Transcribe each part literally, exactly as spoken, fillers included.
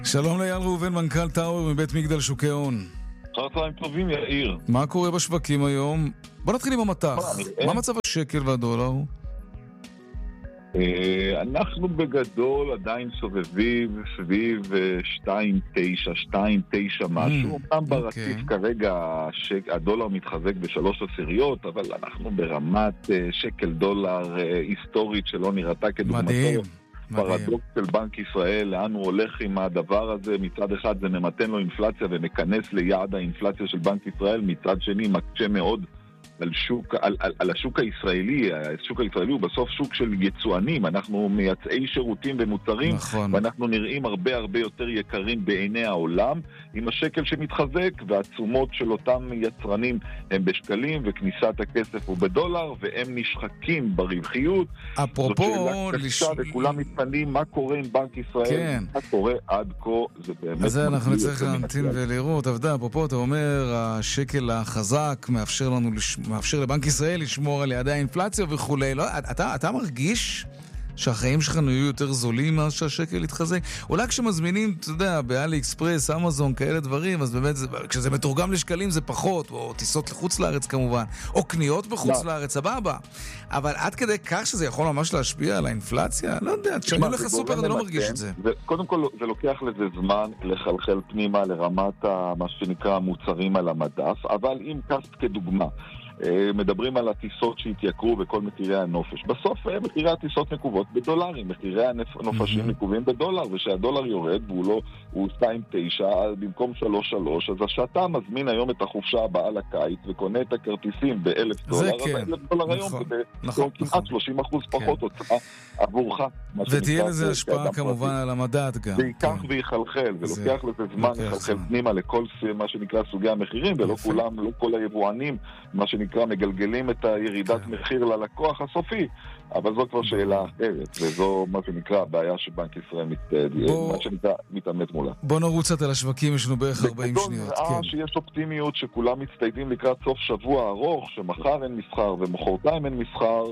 שלום לאייל ראובן, מנכ"ל טאואר מבית מגדל שוקי הון. אחר צהריים טובים, יאיר. מה קורה בשווקים היום? בוא נתחיל עם המטח. מה מצב השקל והדולר? אנחנו בגדול עדיין סובבים סביב שתיים תשע, שתיים תשע משהו. אומנם ברציף כרגע הדולר מתחזק בשלוש עשיריות, אבל אנחנו ברמת שקל דולר היסטורית שלא נראתה כדוגמתו. פרדוקס של בנק ישראל, לאן הוא הולך עם הדבר הזה. מצד אחד זה ממתן לו אינפלציה ומכנס ליעד האינפלציה של בנק ישראל, מצד שני מקשה מאוד על, שוק, על, על, על השוק הישראלי. השוק הישראלי הוא בסוף שוק של יצואנים, אנחנו מייצאי שירותים ומוצרים, נכון. ואנחנו נראים הרבה הרבה יותר יקרים בעיני העולם, עם השקל שמתחזק, והתשומות של אותם יצרנים הם בשקלים, וכניסת הכסף הוא בדולר, והם נשחקים ברווחיות. אפרופו, זאת שאלה קשה, לש... וכולם מתפנים מה קורה עם בנק ישראל, כן. מה קורה עד כה, זה באמת... אז אנחנו נצטרך להמתין ולראות. עבדה, אפרופו, אתה אומר, השקל החזק מאפשר לנו לש... מאפשר לבנק ישראל לשמור על יעדי האינפלציה וכו'. לא, אתה, אתה מרגיש שהחיים שלך יהיו יותר זולים מאז שהשקל יתחזק? אולי כשמזמינים, אתה יודע, באלי אקספרס, אמזון, כאלה דברים, אז באמת, כשזה מתורגם לשקלים זה פחות, או טיסות לחוץ לארץ כמובן, או קניות בחוץ לארץ, סבבה. אבל עד כדי כך שזה יכול ממש להשפיע על האינפלציה? לא יודע, כשאני הולך לסופר אני לא מרגיש את זה. קודם כל, זה לוקח לזה זמן לחלחל פנימה לרמת מה שנקרא מוצרים על המדף, אבל אם קסט כדוגמה, מדברים על הטיסות שהתייקרו בכל מחירי הנופש. בסוף מחירי הטיסות נקובות בדולרים, מחירי הנופשים נקובים בדולר, ושהדולר יורד והוא לא, הוא שתיים תשע במקום שלוש שלוש, אז שאתה מזמין היום את החופשה הבאה לקיץ וקונה את הכרטיסים באלף דולר, אז אלף דולר היום זה כמעט שלושים אחוז פחות הוצאה עבורך. ותהיה לזה השפעה כמובן על המדד גם. זה ייקח ויחלחל, זה לוקח לזה זמן לחלחל פנימה לכל מה שנקרא סוגי המחירים, ולא כולם, לא כל היבואנים, מה שנקרא מגלגלים את הירידת מחיר ללקוח הסופי, אבל זו כבר שאלה אחרת, וזו מה שנקרא הבעיה שבנק ישראל מתעמת מולה. בוא נרוץ קצת על השווקים, יש לנו בערך ארבעים שניות. בגדול שיש אופטימיות שכולם מצטיידים לקראת סוף שבוע ארוך, שמחר אין מסחר ומחרתיים אין מסחר,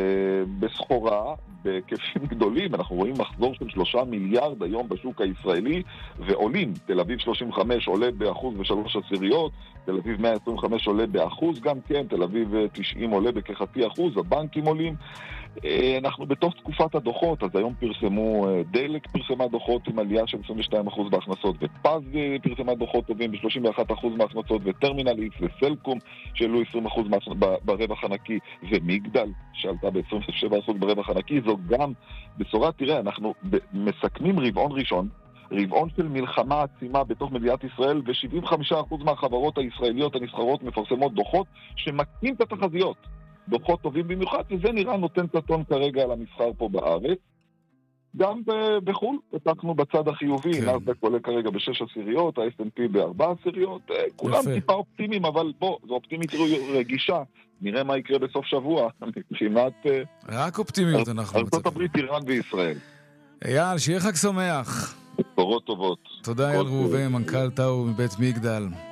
בסחורה בהיקפים גדולים. אנחנו רואים מחזור של שלושה מיליארד היום בשוק הישראלי, ועולים. תל אביב שלושים וחמש עולה באחוז ושלוש עשיריות, תל אביב מאה עשרים וחמש עולה באחוז גם כן, תל אביב תשעים עולה בכחצי אחוז, הבנקים עולים. אנחנו בתוך תקופת הדוחות, אז היום פרסמו, דלק פרסמה דוחות עם עלייה של עשרים ושתיים אחוז בהכנסות, ופז פרסמה דוחות טובים ב-שלושים ואחד אחוז מההכנסות, וטרמינל איקס וסלקום שעלו עשרים אחוז ברווח הנקי, ומגדל שעלתה ב-עשרים ושבעה אחוז ברווח הנקי. זו גם בשורה. תראה, אנחנו מסכמים רבעון ראשון, רבעון של מלחמה עצימה בתוך מדינת ישראל, ו-שבעים וחמישה אחוז מהחברות הישראליות הנסחרות מפרסמות דוחות שמקטין את התחזיות. דוחות טובים במיוחד, וזה נראה נותן טון כרגע על המסחר פה בארץ. גם בחול, פתחנו בצד החיובי, כן. נאסד"ק עולה כרגע בשש עשיריות, ה-אס אנד פי בארבע עשיריות, כולם יפה. טיפה אופטימיים, אבל בוא, זו אופטימית רגישה. נראה מה יקרה בסוף שבוע. מבחינת רק אופטימיות אנחנו מצטעים. ארצות הברית, איראן וישראל. אייל, שיהיה חג שמח. בשורות טובות. תודה אייל ראובן, מנכ"ל טאואר מבית מגדל.